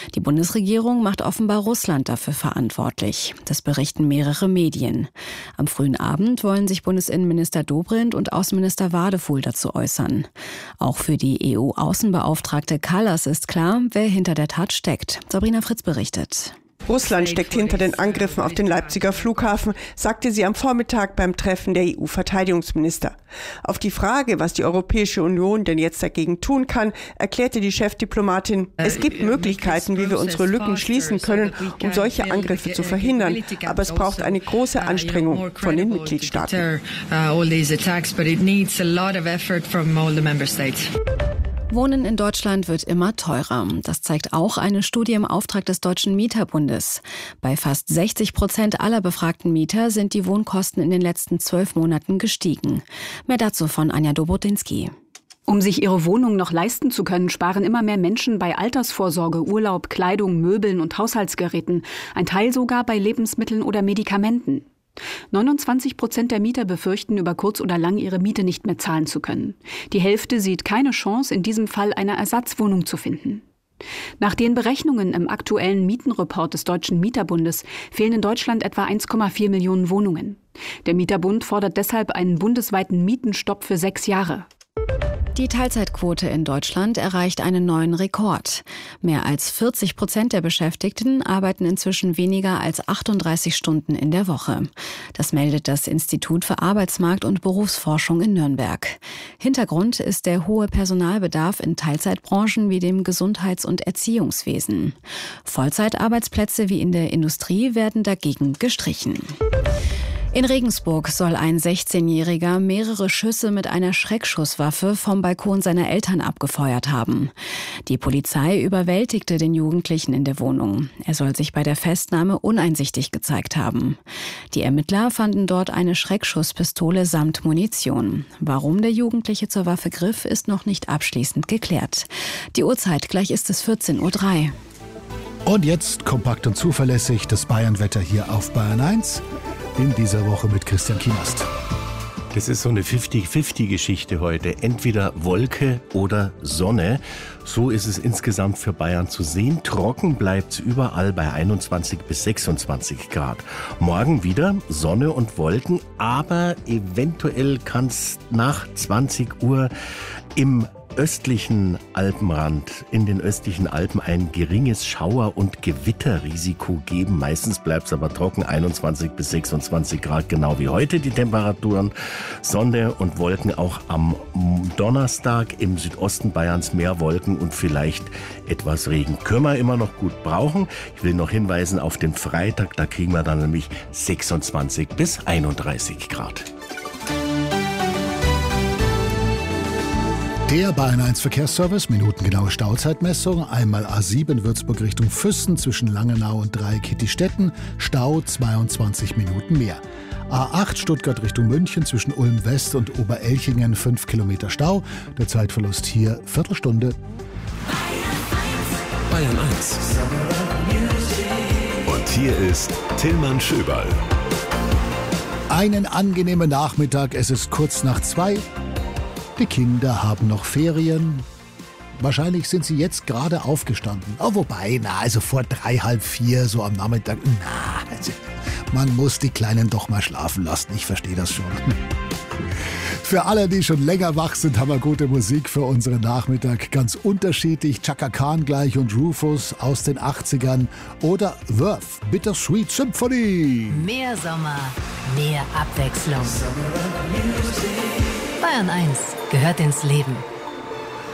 Die Bundesregierung macht offenbar Russland dafür verantwortlich. Das berichten mehrere Medien. Am frühen Abend wollen sich Bundesinnenminister Dobrindt und Außenminister Wadefuhl dazu äußern. Auch für die EU-Außenbeauftragte Kallas ist klar, wer hinter der Tat steckt. Sabrina Fritz berichtet. Russland steckt hinter den Angriffen auf den Leipziger Flughafen, sagte sie am Vormittag beim Treffen der EU-Verteidigungsminister. Auf die Frage, was die Europäische Union denn jetzt dagegen tun kann, erklärte die Chefdiplomatin, es gibt Möglichkeiten, wie wir unsere Lücken schließen können, um solche Angriffe zu verhindern, aber es braucht eine große Anstrengung von den Mitgliedstaaten. Wohnen in Deutschland wird immer teurer. Das zeigt auch eine Studie im Auftrag des Deutschen Mieterbundes. Bei fast 60% aller befragten Mieter sind die Wohnkosten in den letzten 12 Monaten gestiegen. Mehr dazu von Anja Dobodinski. Um sich ihre Wohnung noch leisten zu können, sparen immer mehr Menschen bei Altersvorsorge, Urlaub, Kleidung, Möbeln und Haushaltsgeräten. Ein Teil sogar bei Lebensmitteln oder Medikamenten. 29% der Mieter befürchten, über kurz oder lang ihre Miete nicht mehr zahlen zu können. Die Hälfte sieht keine Chance, in diesem Fall eine Ersatzwohnung zu finden. Nach den Berechnungen im aktuellen Mietenreport des Deutschen Mieterbundes fehlen in Deutschland etwa 1,4 Millionen Wohnungen. Der Mieterbund fordert deshalb einen bundesweiten Mietenstopp für 6 Jahre. Die Teilzeitquote in Deutschland erreicht einen neuen Rekord. Mehr als 40% der Beschäftigten arbeiten inzwischen weniger als 38 Stunden in der Woche. Das meldet das Institut für Arbeitsmarkt und Berufsforschung in Nürnberg. Hintergrund ist der hohe Personalbedarf in Teilzeitbranchen wie dem Gesundheits- und Erziehungswesen. Vollzeitarbeitsplätze wie in der Industrie werden dagegen gestrichen. In Regensburg soll ein 16-Jähriger mehrere Schüsse mit einer Schreckschusswaffe vom Balkon seiner Eltern abgefeuert haben. Die Polizei überwältigte den Jugendlichen in der Wohnung. Er soll sich bei der Festnahme uneinsichtig gezeigt haben. Die Ermittler fanden dort eine Schreckschusspistole samt Munition. Warum der Jugendliche zur Waffe griff, ist noch nicht abschließend geklärt. Die Uhrzeit, gleich ist es 14:03 Uhr. Und jetzt kompakt und zuverlässig das Bayernwetter hier auf Bayern 1. In dieser Woche mit Christian Kienast. Das ist so eine 50-50-Geschichte heute. Entweder Wolke oder Sonne. So ist es insgesamt für Bayern zu sehen. Trocken bleibt es überall bei 21 bis 26 Grad. Morgen wieder Sonne und Wolken, aber eventuell kann es nach 20 Uhr im östlichen Alpenrand, in den östlichen Alpen ein geringes Schauer- und Gewitterrisiko geben. Meistens bleibt es aber trocken, 21 bis 26 Grad, genau wie heute die Temperaturen. Sonne und Wolken auch am Donnerstag, im Südosten Bayerns mehr Wolken und vielleicht etwas Regen. Können wir immer noch gut brauchen. Ich will noch hinweisen auf den Freitag, da kriegen wir dann nämlich 26 bis 31 Grad. Der Bayern 1 Verkehrsservice, minutengenaue Stauzeitmessung, einmal A7 Würzburg Richtung Füssen zwischen Langenau und Dreieck-Hittistetten, Stau 22 Minuten mehr. A8 Stuttgart Richtung München zwischen Ulm West und Oberelchingen 5 Kilometer Stau, der Zeitverlust hier Viertelstunde. Bayern 1. Und hier ist Tillmann Schöberl. Einen angenehmen Nachmittag, es ist kurz nach 2. Die Kinder haben noch Ferien. Wahrscheinlich sind sie jetzt gerade aufgestanden. Oh, wobei, also vor 3, halb 4, so am Nachmittag. Also man muss die Kleinen doch mal schlafen lassen. Ich verstehe das schon. Für alle, die schon länger wach sind, haben wir gute Musik für unseren Nachmittag. Ganz unterschiedlich. Chaka Khan gleich und Rufus aus den 80ern. Oder Verve, Bittersweet Symphony. Mehr Sommer, mehr Abwechslung. Bayern 1 gehört ins Leben.